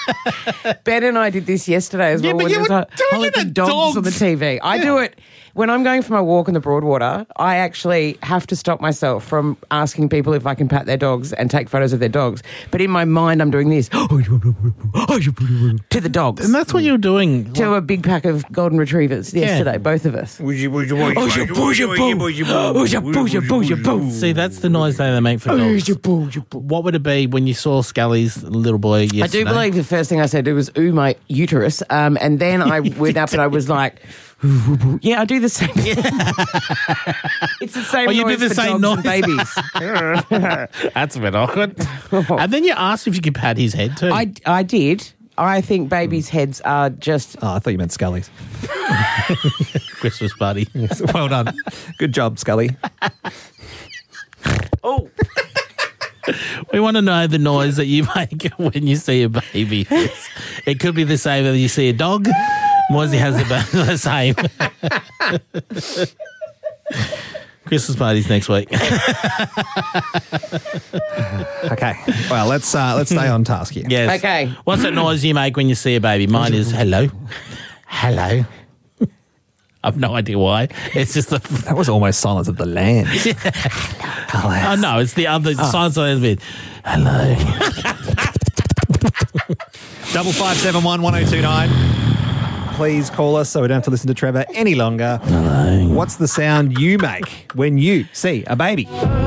Ben and I did this yesterday as well. but you were doing it the at dogs on the dogs. TV. I do it when I'm going for my walk in the Broadwater. I actually have to stop myself from asking people if I can pat their dogs and take photos of their dogs. But in my mind, I'm doing this to the dogs. And that's what you're doing. To a big pack of golden retrievers yesterday, both of us. See, that's the noise they make for dogs. What would it be when you saw Scully's little boy yesterday? I do believe the first thing I said was, ooh, my uterus. And then I went up and I was like, yeah, I do the same thing. It's the same noise you do the for same dogs noise. and babies. That's a bit awkward. And then you asked if you could pat his head too. I did. I think babies' heads are just... Oh, I thought you meant Scully's. Christmas party. Well done. Good job, Scully. Oh. We want to know the noise that you make when you see a baby. It could be the same when you see a dog. Moisey has the same. Christmas parties next week. Okay. Well, let's stay on task here. Yes. Okay. What's that noise you make when you see a baby? Mine is hello. Hello. I've no idea why. It's just That was almost Silence of the Lambs. Oh, no, it's the other Silence of the Lambs bit. Hello. 55711029. Please call us so we don't have to listen to Trevor any longer. Hello. What's the sound you make when you see a baby?